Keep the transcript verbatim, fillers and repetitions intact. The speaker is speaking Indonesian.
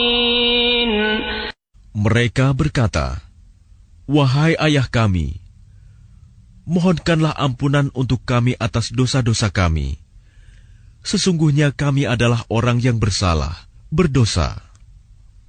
Mereka berkata, "Wahai ayah kami, mohonkanlah ampunan untuk kami atas dosa-dosa kami. Sesungguhnya kami adalah orang yang bersalah, berdosa."